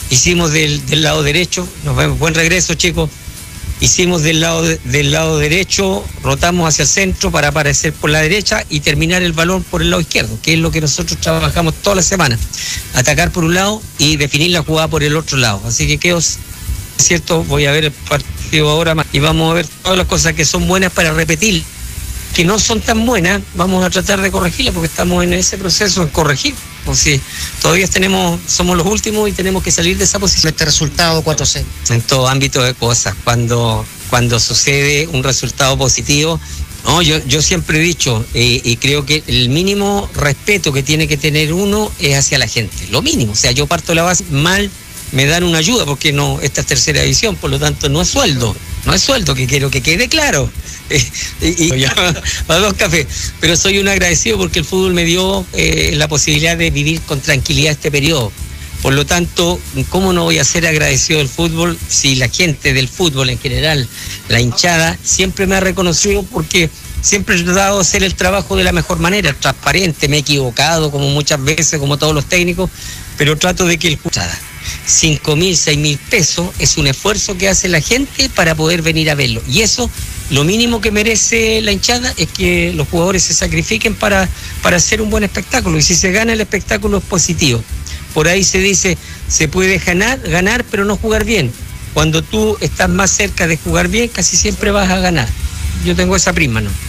hicimos del lado derecho, nos vemos, buen regreso, chicos. Hicimos del lado derecho, rotamos hacia el centro para aparecer por la derecha y terminar el balón por el lado izquierdo, que es lo que nosotros trabajamos toda la semana. Atacar por un lado y definir la jugada por el otro lado. Así que quedo cierto, voy a ver el partido ahora más y vamos a ver todas las cosas que son buenas para repetir. Que no son tan buenas, vamos a tratar de corregirlas porque estamos en ese proceso de corregir. O si todavía somos los últimos y tenemos que salir de esa posición. Este resultado 4-0. En todo ámbito de cosas, cuando sucede un resultado positivo, no, yo siempre he dicho, y creo que el mínimo respeto que tiene que tener uno es hacia la gente, lo mínimo. O sea, yo parto de la base, mal me dan una ayuda porque no, esta es tercera división, por lo tanto no es sueldo, que quiero que quede claro. Y para 2 cafés, pero soy un agradecido porque el fútbol me dio la posibilidad de vivir con tranquilidad este periodo. Por lo tanto, ¿cómo no voy a ser agradecido del fútbol si la gente del fútbol en general, la hinchada, siempre me ha reconocido porque siempre he tratado de hacer el trabajo de la mejor manera, transparente, me he equivocado como muchas veces, como todos los técnicos, pero trato de que el 5.000, 6.000 pesos es un esfuerzo que hace la gente para poder venir a verlo. Y eso, lo mínimo que merece la hinchada es que los jugadores se sacrifiquen para hacer un buen espectáculo. Y si se gana el espectáculo es positivo. Por ahí se dice, se puede ganar, pero no jugar bien. Cuando tú estás más cerca de jugar bien, casi siempre vas a ganar. Yo tengo esa prima, ¿no?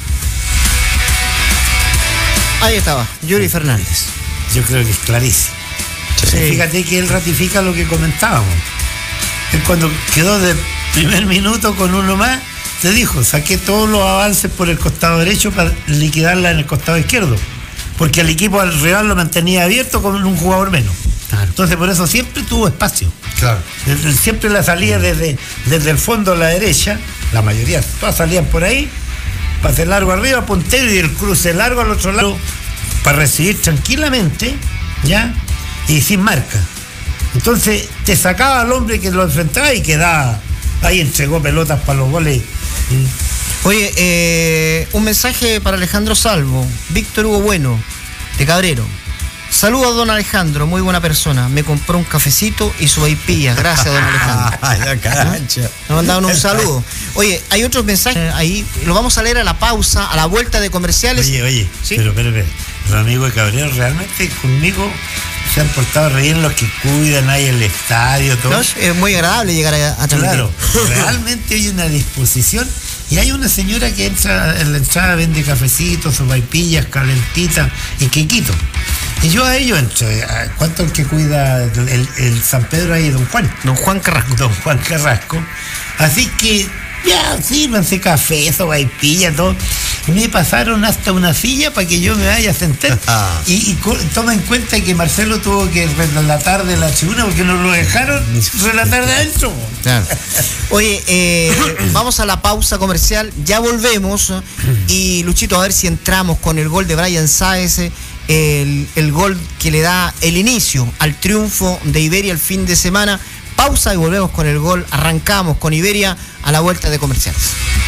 Ahí estaba, Yuri Fernández. Yo creo que es clarísimo. Sí. Fíjate que él ratifica lo que comentábamos. Él cuando quedó de primer minuto con uno más, te dijo, saqué todos los avances por el costado derecho para liquidarla en el costado izquierdo. Porque el equipo al rival lo mantenía abierto con un jugador menos. Claro. Entonces por eso siempre tuvo espacio. Claro. Siempre la salía desde el fondo a la derecha, la mayoría, todas salían por ahí, pase largo arriba, puntero y el cruce largo al otro lado, para recibir tranquilamente, ¿ya? Y sin marca. Entonces te sacaba al hombre que lo enfrentaba y quedaba ahí, entregó pelotas para los goles. Oye, un mensaje para Alejandro Salvo, Víctor Hugo Bueno, de Cabrero. Saludos, don Alejandro, muy buena persona. Me compró un cafecito y su vaipilla. Gracias, don Alejandro. La cancha. Nos mandaron un saludo. Oye, hay otros mensajes ahí, lo vamos a leer a la pausa, a la vuelta de comerciales. Oye, ¿sí? Pero, los amigos de Cabrero realmente conmigo se han portado re bien, los que cuidan ahí el estadio, todo. No, es muy agradable llegar a transmitir. Claro, realmente hay una disposición. Y hay una señora que entra en la entrada, vende cafecitos, sopaipillas, calentitas y quequito. Y yo a ellos entro. ¿Cuánto el que cuida el San Pedro ahí? Don Juan. Don Juan Carrasco. Don Juan Carrasco. Así que ya, sírvanse café, sopaipilla, todo. Y me pasaron hasta una silla para que yo me vaya a sentar. Y toma en cuenta que Marcelo tuvo que relatar de la tribuna porque no lo dejaron relatar de adentro. Claro. Oye, vamos a la pausa comercial, ya volvemos. Y Luchito, a ver si entramos con el gol de Brian Sáez, el gol que le da el inicio al triunfo de Iberia el fin de semana. Pausa y volvemos con el gol. Arrancamos con Iberia a la vuelta de comerciales.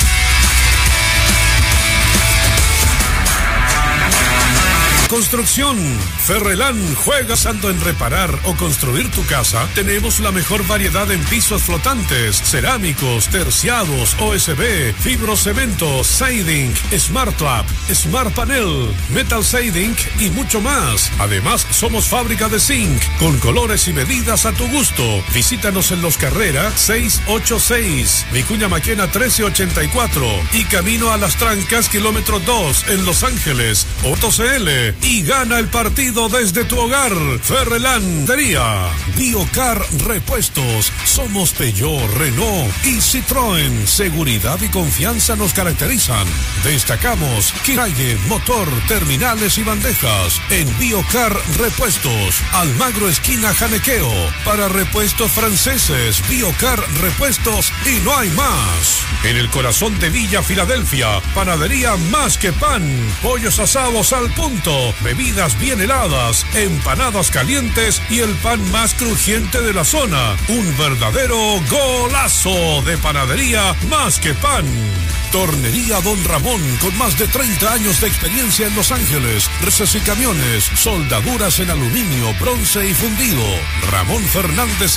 Construcción. Ferrelán juega pensando en reparar o construir tu casa. Tenemos la mejor variedad en pisos flotantes, cerámicos, terciados, OSB, fibrocemento, siding, Smart Trap, Smart Panel, Metal Siding y mucho más. Además, somos fábrica de zinc con colores y medidas a tu gusto. Visítanos en Los Carrera 686, Vicuña Maquena 1384 y camino a Las Trancas kilómetro 2 en Los Ángeles. OTOCL. Y gana el partido desde tu hogar. Ferrelán Biocar Repuestos. Somos Peugeot, Renault y Citroën. Seguridad y confianza nos caracterizan. Destacamos Kiraye, motor, terminales y bandejas. En Biocar Repuestos. Almagro esquina Janequeo. Para repuestos franceses, Biocar Repuestos y no hay más. En el corazón de Villa Filadelfia, panadería Más que Pan. Pollos asados al punto. Bebidas bien heladas, empanadas calientes y el pan más crujiente de la zona. Un verdadero golazo de panadería Más que Pan. Tornería Don Ramón, con más de 30 años de experiencia en Los Ángeles. Reces y camiones, soldaduras en aluminio, bronce y fundido. Ramón Fernández